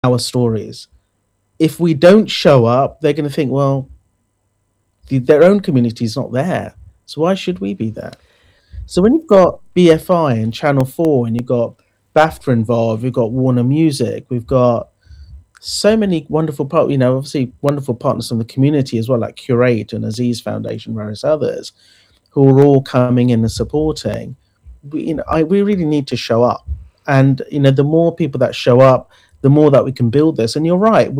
our stories. If we don't show up, they're going to think, well, their own community is not there, so why should we be there? So when you've got BFI and Channel 4 and you've got BAFTA involved, we've got Warner Music, we've got so many wonderful obviously wonderful partners from the community as well, like Curate and Aziz Foundation, various others, who are all coming in and supporting. We really need to show up, and the more people that show up, the more that we can build this. And you're right,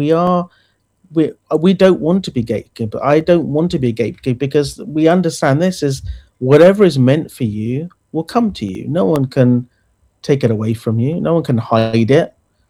we don't want to be gatekeeper. I don't want to be a gatekeeper because we understand this is whatever is meant for you will come to you. No one can take it away from you. No one can hide it.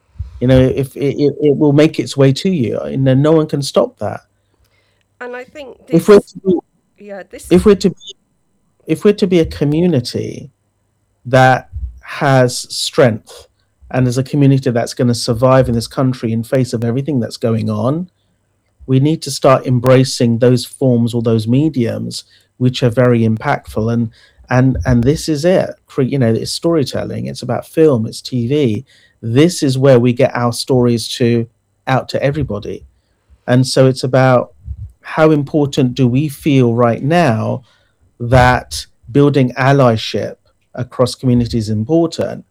If it will make its way to you, and then no one can stop that. And I think If we're this, to be, yeah, this, if we're to be, if we're to be a community that has strength and as a community that's going to survive in this country in face of everything that's going on, we need to start embracing those forms or those mediums which are very impactful. And this is it. It's storytelling. It's about film. It's TV. This is where we get our stories to out to everybody. And so it's about how important do we feel right now that building allyship across communities is important,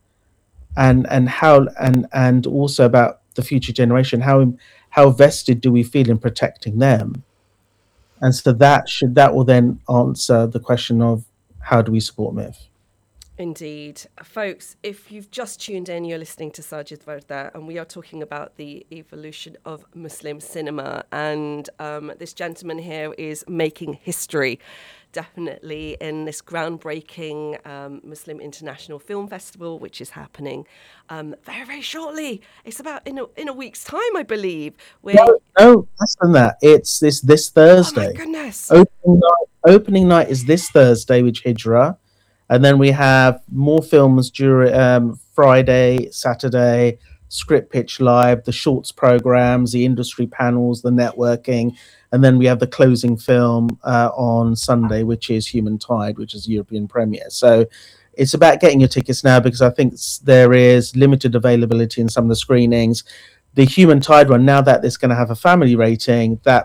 and how and also about the future generation, how vested do we feel in protecting them. And so that will then answer the question of how do we support myth. indeed. Folks, if you've just tuned in, you're listening to Sajid Varda, and we are talking about the evolution of Muslim cinema. And this gentleman here is making history, definitely, in this groundbreaking Muslim International Film Festival, which is happening very, very shortly. It's about in a week's time, I believe. No, less than that. It's this Oh my Thursday. goodness. Opening night is this Thursday, which Hijra, and then we have more films during Friday, Saturday, script pitch live, the shorts programs, the industry panels, the networking, and then we have the closing film on Sunday, which is Human Tide, which is European premiere. So it's about getting your tickets now because I think there is limited availability in some of the screenings. The Human Tide one, now that it's going to have a family rating, that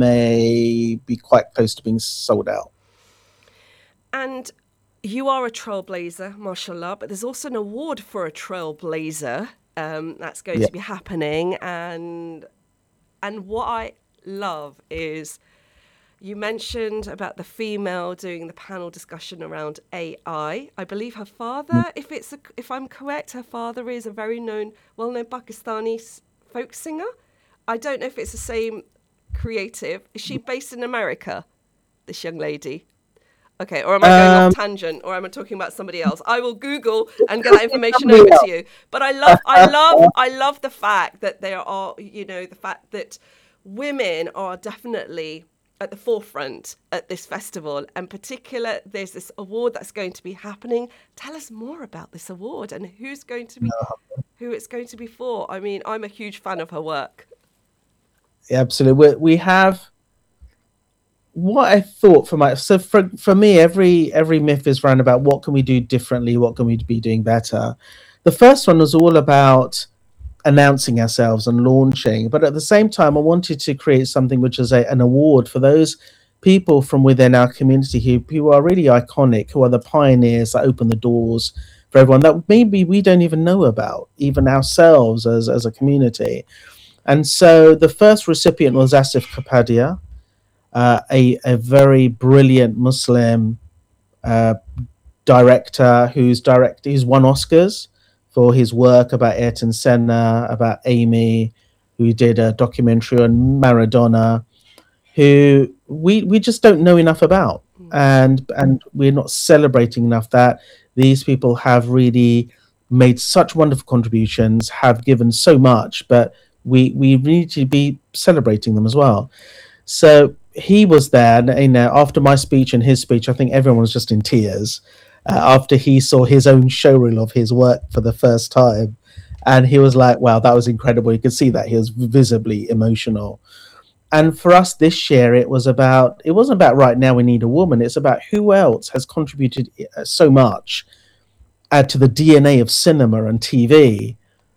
may be quite close to being sold out. And you are a trailblazer, mashallah, but there's also an award for a trailblazer that's going Yeah. to be happening. And what I love is you mentioned about the female doing the panel discussion around AI. I believe her father, if I'm correct, her father is a very well-known Pakistani folk singer. I don't know if it's the same creative. Is she based in America, this young lady? Okay, or am I going off Um, tangent, or am I talking about somebody else? I will Google and get that information over to you. But I love the fact that there are, the fact that women are definitely at the forefront at this festival. In particular, there's this award that's going to be happening. Tell us more about this award and who it's going to be for. I mean, I'm a huge fan of her work. Absolutely. We have what I thought for me, every myth is round about what can we do differently, what can we be doing better. The first one was all about announcing ourselves and launching, but at the same time, I wanted to create something which is an award for those people from within our community who are really iconic, who are the pioneers that open the doors for everyone that maybe we don't even know about, even ourselves as a community. And so the first recipient was Asif Kapadia, a very brilliant Muslim uh, director who's won Oscars for his work about Ayrton Senna, about Amy, who did a documentary on Maradona, who we just don't know enough about, and we're not celebrating enough that these people have really made such wonderful contributions, have given so much, but we need to be celebrating them as well. So he was there, and after my speech and his speech, I think everyone was just in tears after he saw his own showreel of his work for the first time, and he was like, "Wow, that was incredible." You could see that he was visibly emotional. And for us this year, it wasn't about right now we need a woman. It's about who else has contributed so much to the DNA of cinema and TV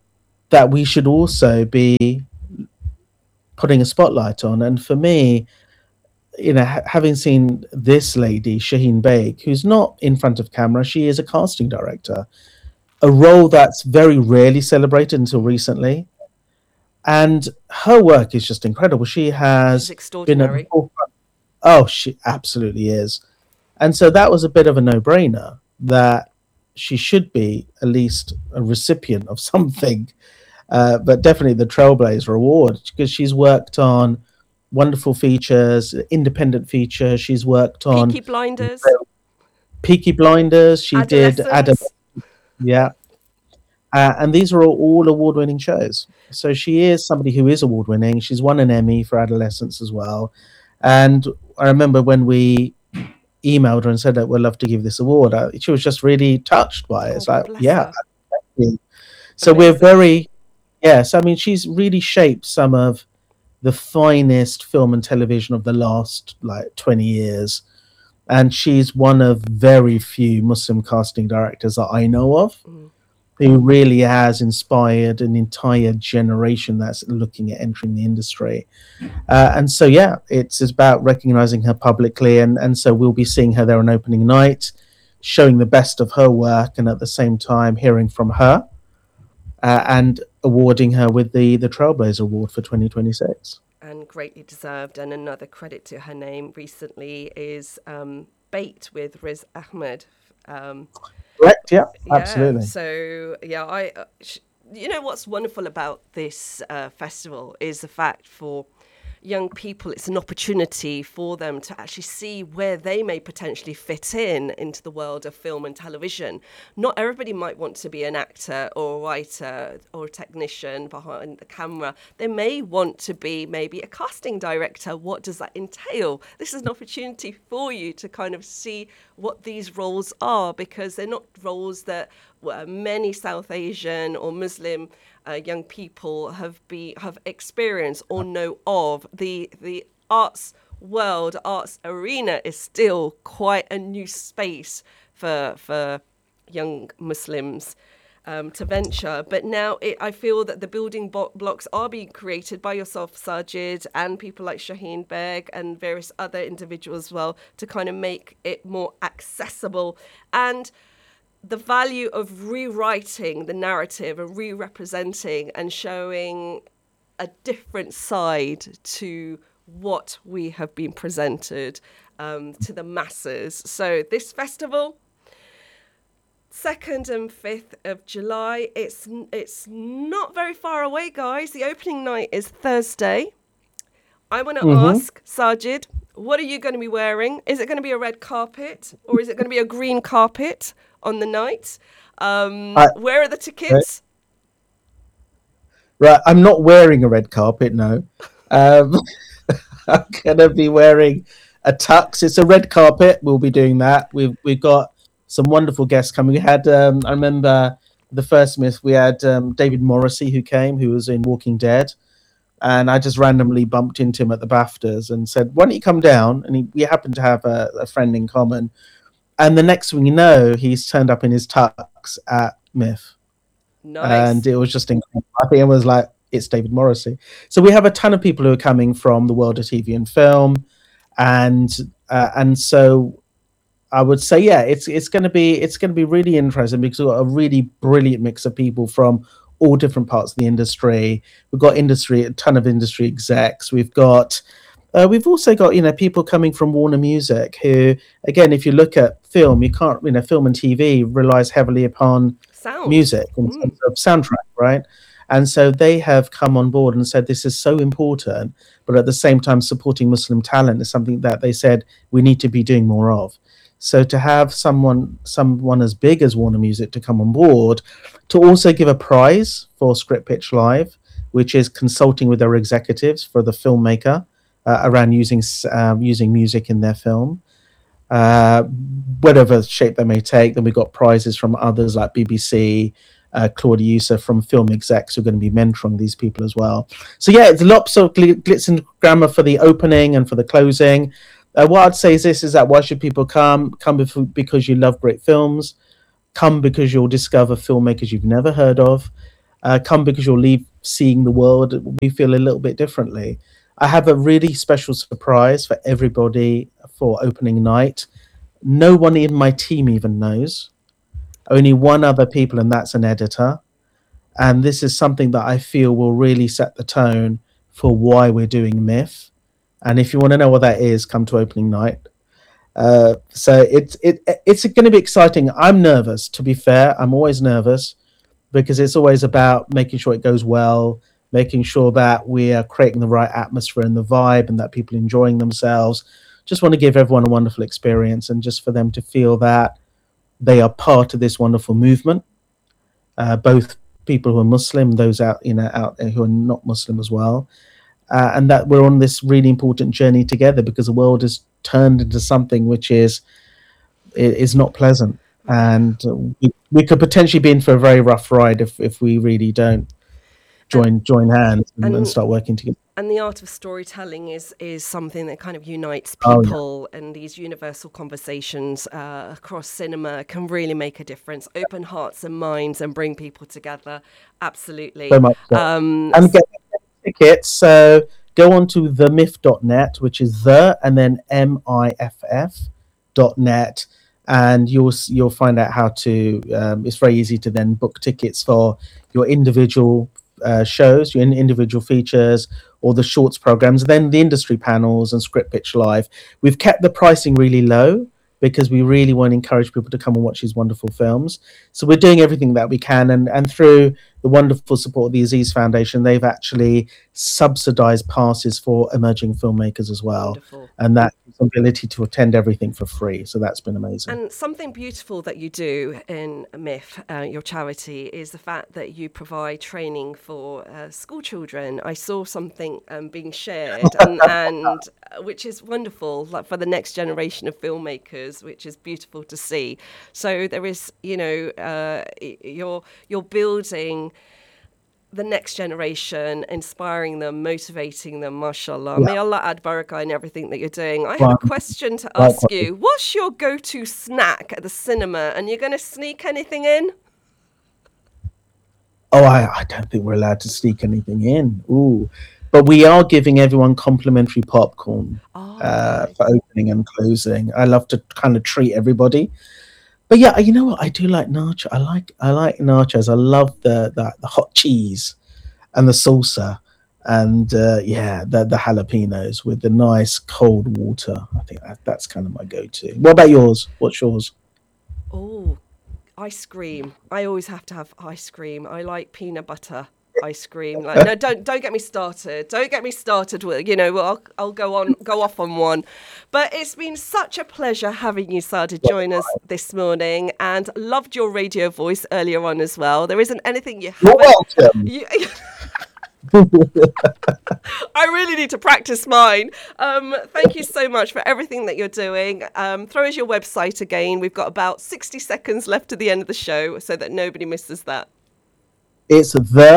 that we should also be putting a spotlight on. And for me, having seen this lady, Shaheen Baig, who's not in front of camera, she is a casting director, a role that's very rarely celebrated until recently. And her work is just incredible. She She's has been at the extraordinary. forefront. Oh, she absolutely is. And so that was a bit of a no-brainer that she should be at least a recipient of something, but definitely the Trailblazer Award because she's worked on wonderful features, independent features. She's worked on Peaky Blinders, Peaky Blinders. She did Adam, Adolescence. yeah, and these are all award-winning shows. So she is somebody who is award-winning. She's won an Emmy for Adolescence as well. And I remember when we emailed her and said that we'd love to give this award, she was just really touched by it. Oh, It's like, bless yeah. her. Thank you. So we're Amazing. very, yes, I mean, she's really shaped some of the finest film and television of the last like 20 years. And she's one of very few Muslim casting directors that I know of Mm. who really has inspired an entire generation that's looking at entering the industry. And so, yeah, it's about recognizing her publicly. And so we'll be seeing her there on opening night, showing the best of her work, and at the same time hearing from her and awarding her with the Trailblazer Award for 2026. And greatly deserved. And another credit to her name recently is Bait with Riz Ahmed. Correct, yeah, Yeah. absolutely. So yeah, you know what's wonderful about this festival is the fact for young people, it's an opportunity for them to actually see where they may potentially fit in into the world of film and television. Not everybody might want to be an actor or a writer or a technician behind the camera. They may want to be maybe a casting director. What does that entail? This is an opportunity for you to kind of see what these roles are, because they're not roles that many South Asian or Muslim young people have experienced or know of. The arts world, arts arena is still quite a new space for young Muslims to venture. But now I feel that the building blocks are being created by yourself, Sajid, and people like Shaheen Beg and various other individuals as well, to kind of make it more accessible. And the value of rewriting the narrative and re-representing and showing a different side to what we have been presented to the masses. So this festival, 2nd and 5th of July, it's not very far away, guys. The opening night is Thursday. I want to ask Sajid, what are you going to be wearing? Is it going to be a red carpet or is it going to be a green carpet on the night? Where are the tickets? Right, I'm not wearing a red carpet, no. I'm going to be wearing a tux. It's a red carpet. We'll be doing that. We've got some wonderful guests coming. We had, I remember the first myth, we had David Morrissey who came, who was in Walking Dead. And I just randomly bumped into him at the BAFTAs and said, why don't you come down? And we happened to have a friend in common. And the next thing you know, he's turned up in his tux at Myth. Nice. And it was just incredible. I think it was like, it's David Morrissey. So we have a ton of people who are coming from the world of TV and film. And so I would say, yeah, it's going to be really interesting because we've got a really brilliant mix of people from all different parts of the industry. We've got a ton of industry execs. We've also got people coming from Warner Music who, again, if you look at film, you can't film and TV relies heavily upon Sound. music in terms of soundtrack, right? And so they have come on board and said this is so important, but at the same time supporting Muslim talent is something that they said we need to be doing more of. So to have someone as big as Warner Music to come on board, to also give a prize for Script Pitch Live, which is consulting with their executives for the filmmaker around using music in their film, whatever shape they may take. Then we've got prizes from others like BBC, Claudia Youssef from film execs who are going to be mentoring these people as well. So yeah, it's lots of glitz and glamour for the opening and for the closing. What I'd say is that why should people come? Come because you love great films. Come because you'll discover filmmakers you've never heard of. Come, because you'll leave seeing the world, we feel a little bit differently. I have a really special surprise for everybody for opening night. No one in my team even knows. Only one other people, and that's an editor. And this is something that I feel will really set the tone for why we're doing Myth. And if you want to know what that is, come to opening night. So it's going to be exciting. I'm nervous, to be fair. I'm always nervous because it's always about making sure it goes well, making sure that we are creating the right atmosphere and the vibe, and that people are enjoying themselves. Just want to give everyone a wonderful experience, and just for them to feel that they are part of this wonderful movement. Both people who are Muslim, those out who are not Muslim as well, and that we're on this really important journey together, because the world has turned into something which is not pleasant, and we could potentially be in for a very rough ride if we really don't join hands and start working together. And the art of storytelling is something that kind of unites Oh, yeah. people, and these universal conversations across cinema can really make a difference, open hearts and minds and bring people together. Absolutely. So much so. And get tickets. So go on to themyth.net, which is and then MIFF.net, and you'll find out how to. It's very easy to then book tickets for your individual shows, your individual features, or the shorts programs, then the industry panels and Script Pitch Live. We've kept the pricing really low because we really want to encourage people to come and watch these wonderful films. So we're doing everything that we can, and through the wonderful support of the Aziz Foundation, they've actually subsidized passes for emerging filmmakers as well. Wonderful. And that ability to attend everything for free. So that's been amazing. And something beautiful that you do in MIFF, your charity, is the fact that you provide training for school children. I saw something being shared, and which is wonderful, like for the next generation of filmmakers, which is beautiful to see. So there is, you're building the next generation, inspiring them, motivating them, mashallah. Yeah. May Allah add barakah in everything that you're doing. I have a question to ask you. What's your go-to snack at the cinema? And you're going to sneak anything in? Oh, I don't think we're allowed to sneak anything in. Ooh. But we are giving everyone complimentary popcorn for opening and closing. I love to kind of treat everybody. But yeah, you know what? I do like nacho. I like nachos. I love the hot cheese and the salsa, and the jalapenos with the nice cold water. I think that's kind of my go-to. What about yours? What's yours? Oh, ice cream. I always have to have ice cream. I like peanut butter ice cream. Like, no, don't get me started. Don't get me started with, I'll go off on one. But it's been such a pleasure having you, Sajid, join us this morning, and loved your radio voice earlier on as well. There isn't anything you haven't. You're welcome. I really need to practice mine. Thank you so much for everything that you're doing. Throw us your website again. We've got about 60 seconds left at the end of the show so that nobody misses that. It's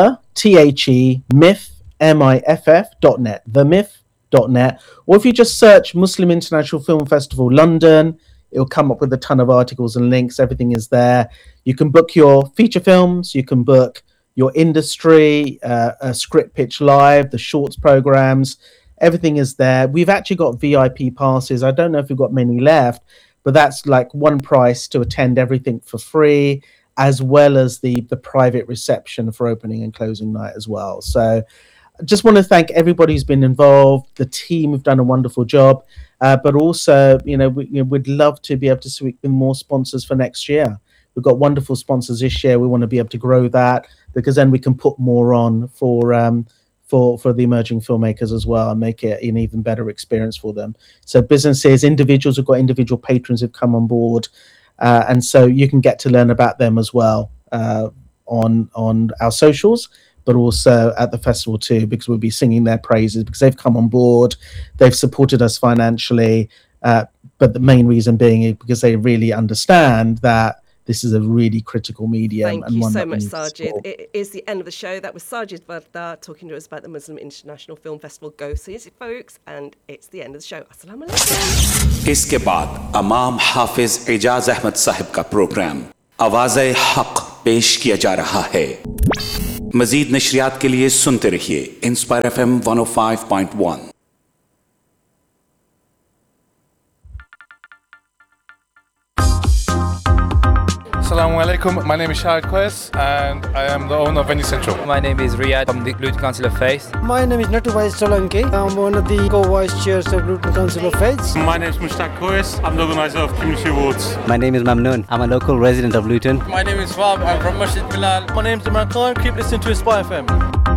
myth.net, themyth.net. Or if you just search Muslim International Film Festival London, it'll come up with a ton of articles and links. Everything is there. You can book your feature films. You can book your industry, a Script Pitch Live, the shorts programs. Everything is there. We've actually got VIP passes. I don't know if we've got many left, but that's like one price to attend everything for free, as well as the private reception for opening and closing night as well. So I just want to thank everybody who's been involved. The team have done a wonderful job, but also, we'd love to be able to speak with more sponsors for next year. We've got wonderful sponsors this year. We want to be able to grow that, because then we can put more on for the emerging filmmakers as well, and make it an even better experience for them. So businesses, individuals who've got individual patrons who've come on board. And so you can get to learn about them as well on our socials, but also at the festival too, because we'll be singing their praises, because they've come on board, they've supported us financially, but the main reason being because they really understand that this is a really critical medium. Thank you so much, Sajid. It is the end of the show. That was Sajid Vardar talking to us about the Muslim International Film Festival. Go see it, folks. And it's the end of the show. Assalamu alaikum. इसके बाद इमाम हाफिज एजाज अहमद साहिब का programme आवाज़े हक पेश किया जा रहा है. मजीद नशरियात के लिए सुनते रहिए inspire FM 105.1। Assalamu alaikum. My name is Shahid Quest and I am the owner of Venue Central. My name is Riyad. I'm the Luton Council of Faith. My name is Natubhai Solanki. I'm one of the co-vice chairs of Luton Council of Faith. My name is Mushtaq Quest. I'm the organizer of Community Awards. My name is Mamnoon. I'm a local resident of Luton. My name is Fab. I'm from Masjid Bilal. My name is Imran Khan. Keep listening to Inspire FM.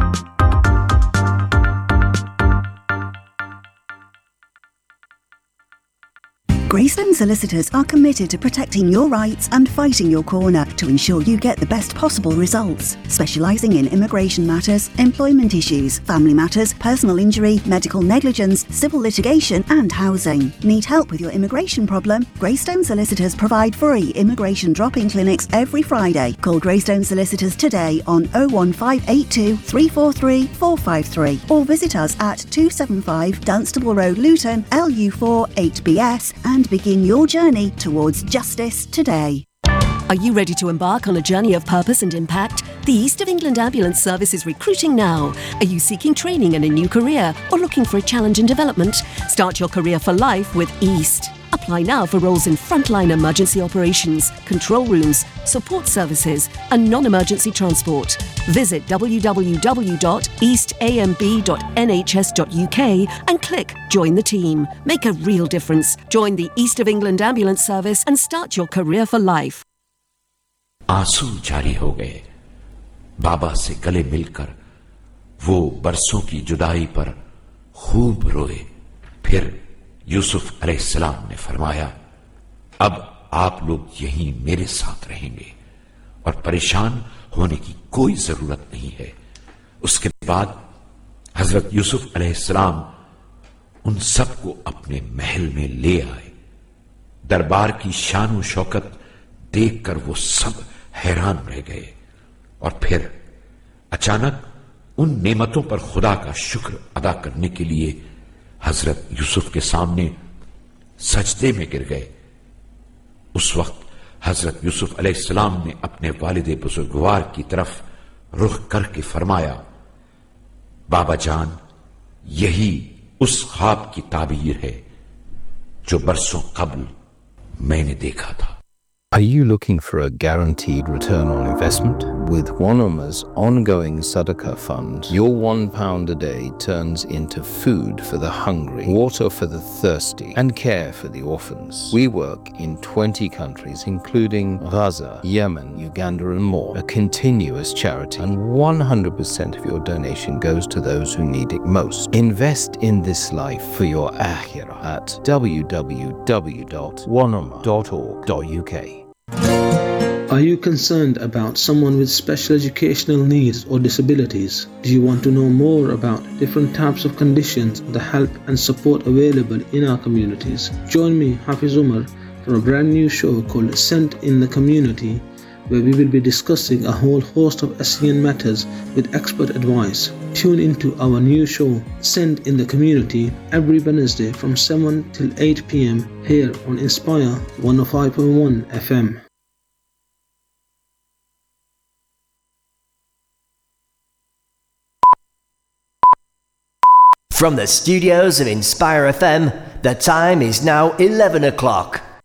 Greystone Solicitors are committed to protecting your rights and fighting your corner to ensure you get the best possible results. Specialising in immigration matters, employment issues, family matters, personal injury, medical negligence, civil litigation and housing. Need help with your immigration problem? Greystone Solicitors provide free immigration drop-in clinics every Friday. Call Greystone Solicitors today on 01582 343 453 or visit us at 275 Dunstable Road, Luton, LU4 8BS and begin your journey towards justice today. Are you ready to embark on a journey of purpose and impact? The East of England Ambulance Service is recruiting now. Are you seeking training and a new career or looking for a challenge in development? Start your career for life with East. Apply now for roles in frontline emergency operations, control rooms, support services and non-emergency transport. Visit www.eastamb.nhs.uk and click Join the Team. Make a real difference. Join the East of England Ambulance Service and start your career for life. आंसू जारी हो गए। बाबा से गले मिलकर वो बरसों की जुदाई पर खूब रोए। फिर यूसुफ अलैहिस्सलाम ने फरमाया, अब आप लोग यहीं मेरे साथ रहेंगे और परेशान होने की कोई जरूरत नहीं है। उसके बाद हजरत यूसुफ अलैहिस्सलाम उन सबको अपने महल में ले आए। दरबार की शान व शौकत देखकर वो सब हैरान रह गए और फिर अचानक उन नेमतों पर खुदा का शुक्र अदा करने के लिए हजरत यूसुफ के सामने सजदे में गिर गए। उस वक्त हजरत यूसुफ अलैहिस्सलाम ने अपने वालिद बुजुर्गवार की तरफ रुख करके फरमाया, बाबा जान, यही उस ख्वाब की ताबीर है जो बरसों कबल मैंने देखा था। Are you looking for a guaranteed return on investment? With Wanama's ongoing Sadaqah fund, your £1 a day turns into food for the hungry, water for the thirsty, and care for the orphans. We work in 20 countries, including Gaza, Yemen, Uganda, and more. A continuous charity, and 100% of your donation goes to those who need it most. Invest in this life for your akhirah at www.wanama.org.uk. Are you concerned about someone with special educational needs or disabilities? Do you want to know more about different types of conditions, the help and support available in our communities? Join me, Hafiz Umar, for a brand new show called Sent in the Community, where we will be discussing a whole host of SEN matters with expert advice. Tune into our new show, Sent in the Community, every Wednesday from 7 till 8 p.m. here on Inspire 105.1 FM. From the studios of Inspire FM, the time is now 11 o'clock.